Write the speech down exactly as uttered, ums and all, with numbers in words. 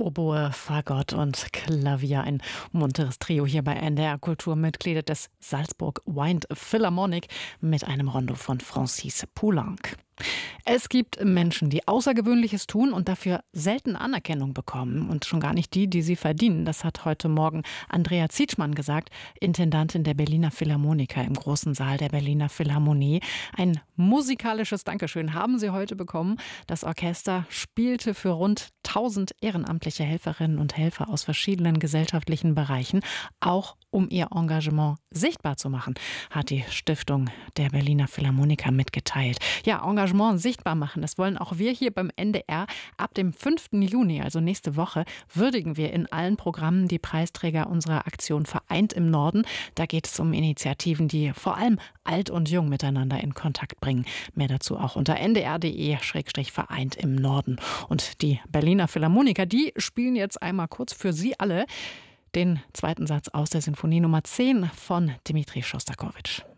Oboe, Fagott und Klavier. Ein munteres Trio hier bei N D R Kultur, Mitglieder des Salzburg Wind Philharmonic mit einem Rondo von Francis Poulenc. Es gibt Menschen, die Außergewöhnliches tun und dafür selten Anerkennung bekommen und schon gar nicht die, die sie verdienen. Das hat heute Morgen Andrea Zietschmann gesagt, Intendantin der Berliner Philharmoniker im großen Saal der Berliner Philharmonie. Ein musikalisches Dankeschön haben sie heute bekommen. Das Orchester spielte für rund tausend ehrenamtliche Helferinnen und Helfer aus verschiedenen gesellschaftlichen Bereichen, auch um ihr Engagement sichtbar zu machen, hat die Stiftung der Berliner Philharmoniker mitgeteilt. Ja, Engagement sichtbar machen, das wollen auch wir hier beim N D R. Ab dem fünften Juni, also nächste Woche, würdigen wir in allen Programmen die Preisträger unserer Aktion Vereint im Norden. Da geht es um Initiativen, die vor allem alt und jung miteinander in Kontakt bringen. Mehr dazu auch unter n d r punkt d e slash vereint im Norden. Und die Berliner Philharmoniker, die spielen jetzt einmal kurz für Sie alle den zweiten Satz aus der Sinfonie Nummer zehn von Dmitri Schostakowitsch.